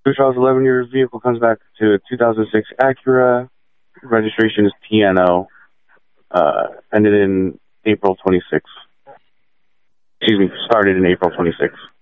2011 years. Vehicle comes back to a 2006 Acura. Registration is TNO. Ended in April 26. Excuse me, started in April 26.